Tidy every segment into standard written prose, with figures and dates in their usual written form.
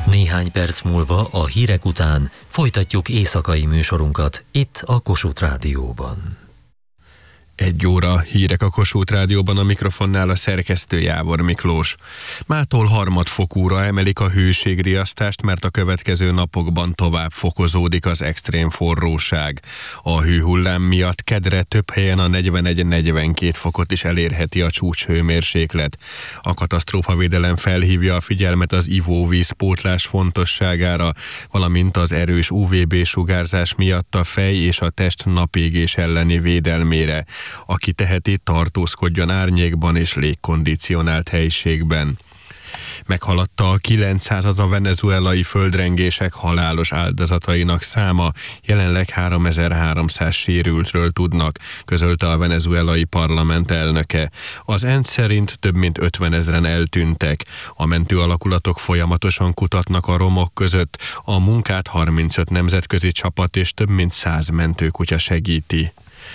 Néhány perc múlva a hírek után folytatjuk éjszakai műsorunkat itt a Kossuth Rádióban. 1 óra hírek a Kossuth Rádióban, a mikrofonnál a szerkesztő Jávor Miklós. Mától harmadfokúra emelik a hőségriasztást, mert a következő napokban tovább fokozódik az extrém forróság. A hőhullám miatt kedre több helyen a 41-42 fokot is elérheti a csúcshőmérséklet. A katasztrófavédelem felhívja a figyelmet az ivóvíz pótlás fontosságára, valamint az erős UVB-sugárzás miatt a fej és a test napégés elleni védelmére. Aki teheti, tartózkodjon árnyékban és légkondicionált helyiségben. Meghaladta a 900-at a venezuelai földrengések halálos áldozatainak száma, jelenleg 3300 sérültről tudnak, közölte a venezuelai parlament elnöke. Az ENSZ szerint több mint 50 000-en eltűntek. A mentő alakulatok folyamatosan kutatnak a romok között, a munkát 35 nemzetközi csapat és több mint 100 mentőkutya segíti.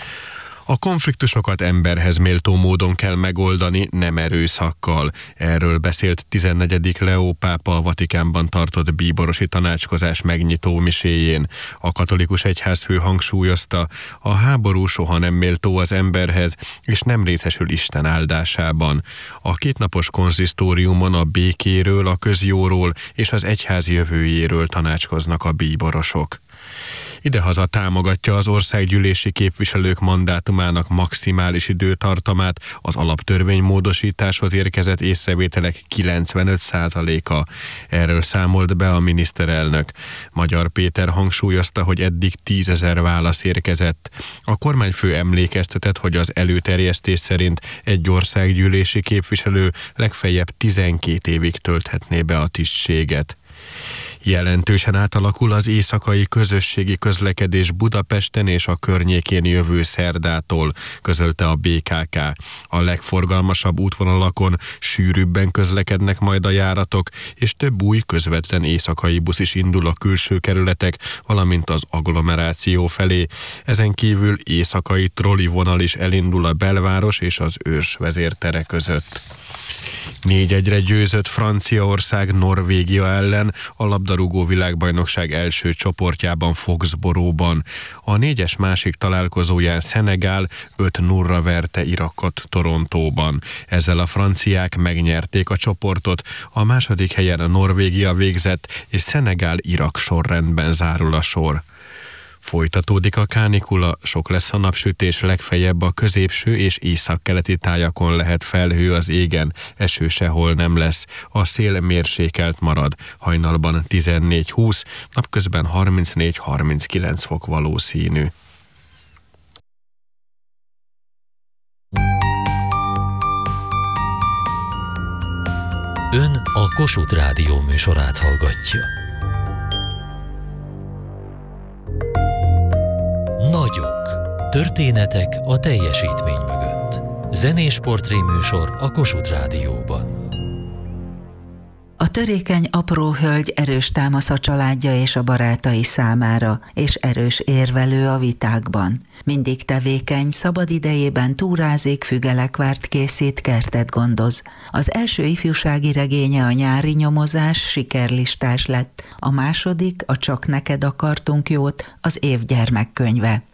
A konfliktusokat emberhez méltó módon kell megoldani, nem erőszakkal. Erről beszélt 14. Leó pápa a Vatikánban tartott bíborosi tanácskozás megnyitó miséjén. A katolikus egyházfő hangsúlyozta, a háború soha nem méltó az emberhez, és nem részesül Isten áldásában. A kétnapos konzisztóriumon a békéről, a közjóról és az egyház jövőjéről tanácskoznak a bíborosok. Idehaza támogatja az országgyűlési képviselők mandátumának maximális időtartamát az alaptörvény módosításhoz érkezett észrevételek 95%-a. Erről számolt be a miniszterelnök. Magyar Péter hangsúlyozta, hogy eddig 10 000 válasz érkezett. A kormányfő emlékeztetett, hogy az előterjesztés szerint egy országgyűlési képviselő legfeljebb 12 évig tölthetné be a tisztséget. Jelentősen átalakul az éjszakai közösségi közlekedés Budapesten és a környékén jövő szerdától, közölte a BKK. A legforgalmasabb útvonalakon sűrűbben közlekednek majd a járatok, és több új közvetlen éjszakai busz is indul a külső kerületek, valamint az agglomeráció felé. Ezen kívül éjszakai trolli-vonal is elindul a belváros és az Őrs vezértere között. 4-1-re győzött Franciaország Norvégia ellen a labdarúgó világbajnokság első csoportjában Foxboróban. A 4-es másik találkozóján Szenegál 5-0-ra verte Irakot Torontóban. Ezzel a franciák megnyerték a csoportot, a második helyen a Norvégia végzett, és Szenegál-Irak sorrendben zárul a sor. Folytatódik a kánikula, sok lesz a napsütés, legfeljebb a középső és északkeleti tájakon lehet felhő az égen, eső sehol nem lesz. A szél mérsékelt marad, hajnalban 14-20, napközben 34-39 fok valószínű. Ön a Kossuth Rádió műsorát hallgatja. Nagyok. Történetek a teljesítmény mögött. Zenés portréműsor a Kossuth Rádióban. A törékeny apró hölgy erős támasz a családja és a barátai számára, és erős érvelő a vitákban. Mindig tevékeny, szabad idejében túrázik, fügelekvárt készít, kertet gondoz. Az első ifjúsági regénye, a Nyári nyomozás sikerlistás lett, a második, a Csak neked akartunk jót, az év gyermekkönyve.